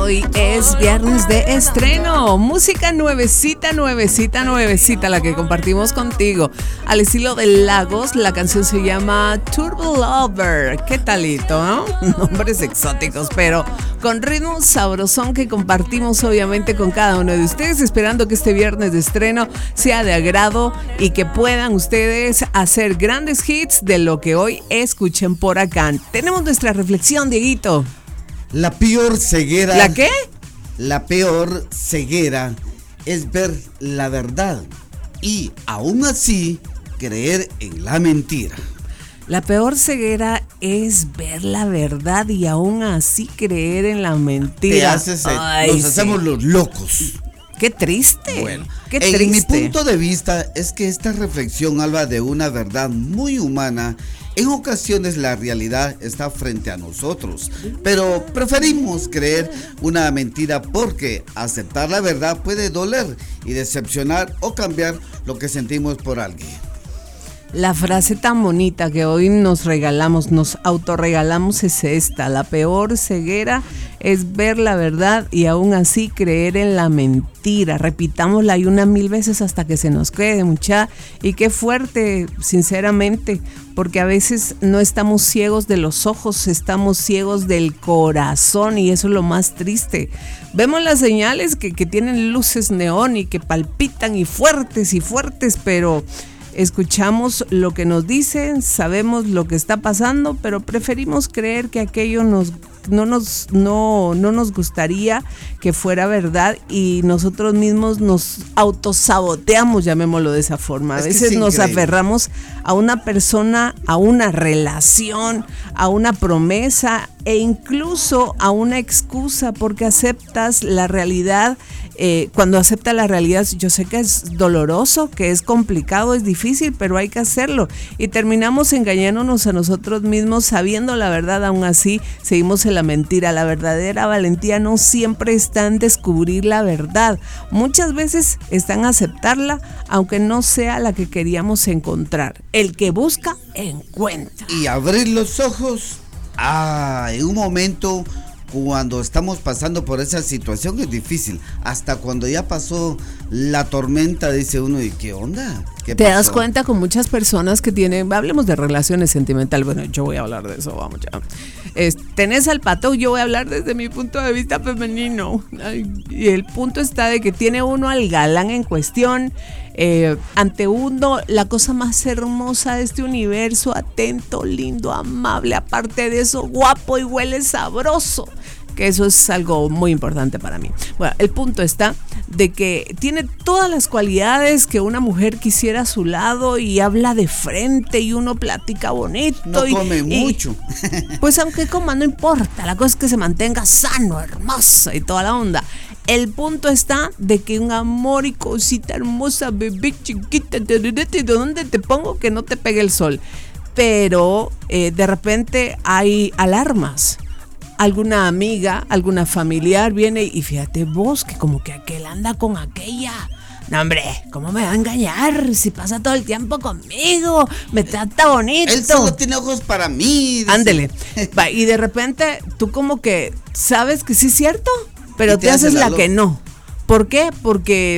Hoy es viernes de estreno, música nuevecita, la que compartimos contigo. Al estilo de Lagos, la canción se llama Turbo Lover. ¿Qué talito, no? Nombres exóticos, pero con ritmo sabrosón que compartimos obviamente con cada uno de ustedes, esperando que este viernes de estreno sea de agrado y que puedan ustedes hacer grandes hits de lo que hoy escuchen por acá. Tenemos nuestra reflexión, Dieguito. La peor ceguera. ¿La qué? La peor ceguera es ver la verdad y aún así creer en la mentira. La peor ceguera es ver la verdad y aún así creer en la mentira. Nos hacemos los locos. Qué triste. Bueno, qué triste. En mi punto de vista es que esta reflexión habla de una verdad muy humana. En ocasiones la realidad está frente a nosotros, pero preferimos creer una mentira porque aceptar la verdad puede doler y decepcionar o cambiar lo que sentimos por alguien. La frase tan bonita que hoy nos autorregalamos es esta: la peor ceguera es ver la verdad y aún así creer en la mentira. Repitámosla y 1000 veces hasta que se nos quede, mucha. Y qué fuerte, sinceramente, porque a veces no estamos ciegos de los ojos, estamos ciegos del corazón, y eso es lo más triste. Vemos las señales que tienen luces neón y que palpitan y fuertes, pero escuchamos lo que nos dicen, sabemos lo que está pasando, pero preferimos creer que aquello no nos gustaría que fuera verdad, y nosotros mismos nos autosaboteamos, llamémoslo de esa forma. A veces nos aferramos a una persona, a una relación, a una promesa e incluso a una excusa, porque aceptas la realidad. Cuando acepta la realidad, yo sé que es doloroso, que es complicado, es difícil, pero hay que hacerlo, y terminamos engañándonos a nosotros mismos sabiendo la verdad. Aún así seguimos en la mentira. La verdadera valentía no siempre está en descubrir la verdad, muchas veces está en aceptarla aunque no sea la que queríamos encontrar. El que busca, encuentra. Y abrir los ojos en un momento cuando estamos pasando por esa situación es difícil. Hasta cuando ya pasó la tormenta dice uno: ¿y qué onda? ¿Qué Te pasó? das cuenta con muchas personas que tienen, hablemos de relaciones sentimentales. Bueno, yo voy a hablar de eso, vamos ya. Tenés al pato, yo voy a hablar desde mi punto de vista femenino. Y el punto está de que tiene uno al galán en cuestión, ante uno la cosa más hermosa de este universo, atento, lindo, amable, aparte de eso guapo y huele sabroso, que eso es algo muy importante para mí. Bueno, el punto está de que tiene todas las cualidades que una mujer quisiera a su lado, y habla de frente y uno platica bonito. No come mucho. Pues aunque coma, no importa, la cosa es que se mantenga sano, hermoso y toda la onda. El punto está de que un amor y cosita hermosa, bebé chiquita, ¿de dónde te pongo que no te pegue el sol? Pero de repente hay alarmas. Alguna amiga, alguna familiar viene y fíjate vos que como que aquel anda con aquella. No, hombre, ¿cómo me va a engañar si pasa todo el tiempo conmigo? Me trata bonito. Él solo tiene ojos para mí. Ándele. Y de repente tú como que sabes que sí es cierto, pero te haces la que no. ¿Por qué? Porque